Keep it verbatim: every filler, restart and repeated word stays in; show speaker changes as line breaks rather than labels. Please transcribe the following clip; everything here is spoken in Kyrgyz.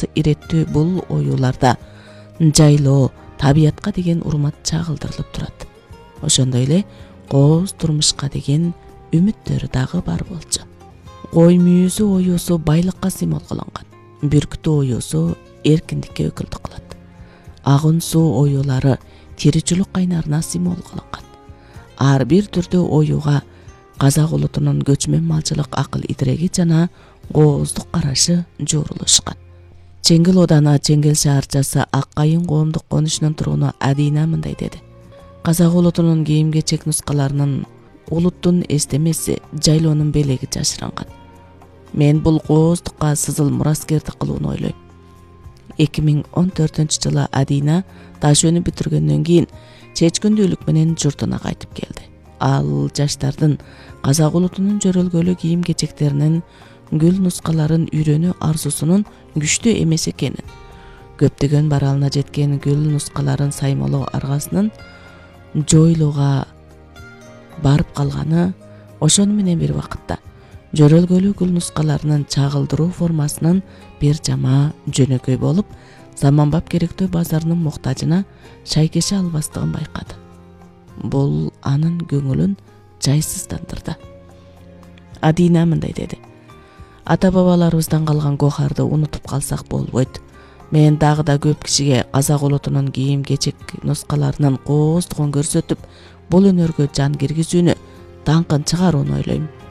аркасы иреттүү бул оюуларда жайлоо, табиятка деген урмат чагылдырылып турат. Ошондой эле кооз турмушка деген үмүттөрү дагы бар болчу. Кой мүйүзү оюусу байлыкка символ кылынган. Бүркүтү оюусу эркиндикке өкүлдүк кылат. Агын суу оюулары тиричилик кайнарына символ кылынган. Ар бир түрдүү оюуга казак улутунун көчмөн малчылык акыл идиреги жана кооздук карашы жорулушкан. Чеңгел ооданы Чеңгел шаарчасы Ак Кайын коомдук конушунун тургуну Адина мындай деди. Казак улутунун кийим-кечек нускаларынын улуттун эстемеси, жайлоонун белеги жашырынган. Мен бул кооздукка сызыл мураскердик кылууну ойлойм. эки миң он төртүнчү жылы Адина таш өнү бүтүргөндөн кийин чечкүндүүлүк менен журтуна кайтып келди. Ал жаштардын казак улутунун жөрөлгөлү кийим-кечектеринин гүл нускаларын үйрөнүү арзусунун күчтүү эмес экенин, көптөгөн баралына жеткен гүл нускаларын саймалоо аргасынын жойлууга барып калганы, ошону менен бир убакытта жөрөлгөлү гүл нускаларынын чагылдыруу формасынын бир жама жөнөкөй болуп, заманбап керектөө базарынын муктажына шайкеше албастыгын байкады. Бул анын көңүлүн жайсыздандырды. Адина мындай деди. Ата-бабаларыбыздан калган гохарды унутуп калсак болбойт. Мен дагы да көп кишиге казак улутунун кийим-кечек нускаларынын кооздугун көрсөтүп, бул өнөргө жан киргизүүнү, даңкын чыгарууну ойлойм.